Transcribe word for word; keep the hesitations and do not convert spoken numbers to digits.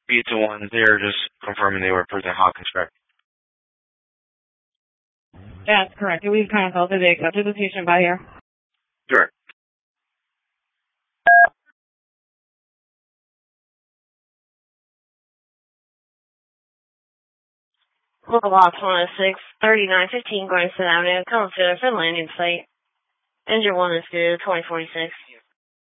B two one, they're just confirming they were President Hawkins, correct? That's correct. We've consulted. They accepted the patient by here. Sure. Local Box one oh six, thirty-nine fifteen Grandson Avenue, come to for landing site. Engine one is due twenty forty-six.